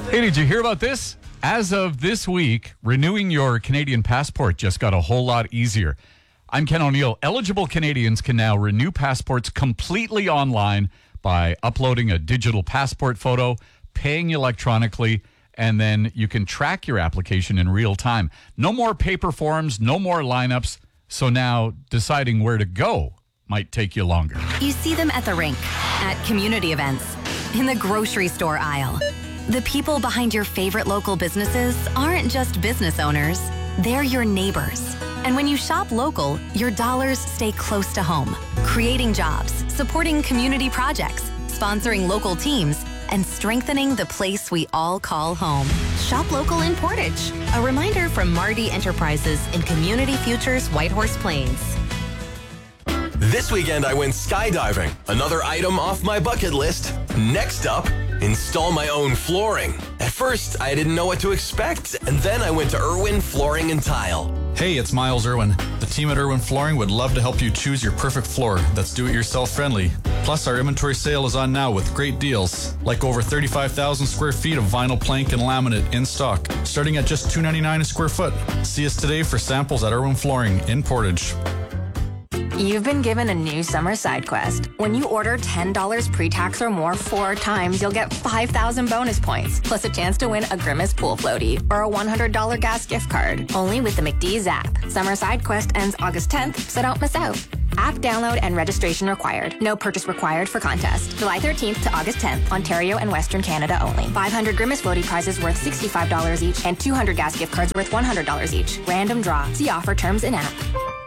Hey, did you hear about this? As of this week, renewing your Canadian passport just got a whole lot easier. I'm Ken O'Neill. Eligible Canadians can now renew passports completely online by uploading a digital passport photo, paying electronically, and then you can track your application in real time. No more paper forms, no more lineups. So now deciding where to go might take you longer. You see them at the rink, at community events, in the grocery store aisle. The people behind your favorite local businesses aren't just business owners, they're your neighbors. And when you shop local, your dollars stay close to home, creating jobs, supporting community projects, sponsoring local teams, and strengthening the place we all call home. Shop local in Portage. A reminder from Mardi Enterprises in Community Futures Whitehorse Plains. This weekend I went skydiving, another item off my bucket list. Next up, install my own flooring. At first, I didn't know what to expect, and then I went to Irwin Flooring and Tile. Hey, it's Miles Irwin. The team at Irwin Flooring would love to help you choose your perfect floor that's do-it-yourself friendly. Plus, our inventory sale is on now with great deals, like over 35,000 square feet of vinyl plank and laminate in stock, starting at just $2.99 a square foot. See us today for samples at Irwin Flooring in Portage. You've been given a new summer side quest. When you order $10 pre-tax or more 4 times, you'll get 5,000 bonus points, plus a chance to win a Grimace pool floaty or a $100 gas gift card. Only with the McDee's app. Summer side quest ends August 10th, so don't miss out. App download and registration required. No purchase required for contest. July 13th to August 10th, Ontario and Western Canada only. 500 Grimace floaty prizes worth $65 each and 200 gas gift cards worth $100 each. Random draw. See offer terms in app.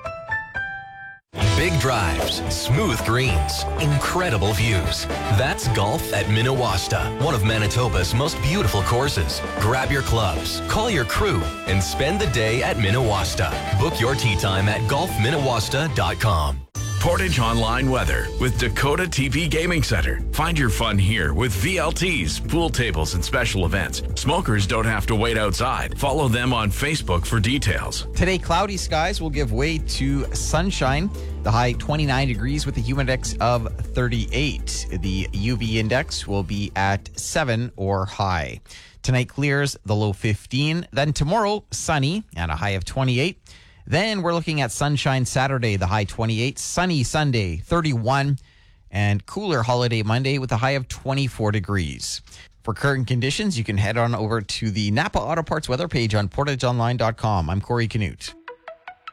Big drives, smooth greens, incredible views. That's golf at Minawasta, one of Manitoba's most beautiful courses. Grab your clubs, call your crew, and spend the day at Minawasta. Book your tee time at golfminawasta.com. Portage Online Weather with Dakota TP Gaming Center. Find your fun here with VLTs, pool tables, and special events. Smokers don't have to wait outside. Follow them on Facebook for details. Today, cloudy skies will give way to sunshine. The high 29 degrees with a humid index of 38. The UV index will be at 7 or high. Tonight clears, the low 15. Then tomorrow, sunny and a high of 28. Then we're looking at sunshine Saturday, the high 28, sunny Sunday, 31, and cooler holiday Monday with a high of 24 degrees. For current conditions, you can head on over to the Napa Auto Parts weather page on portageonline.com. I'm Corey Canute.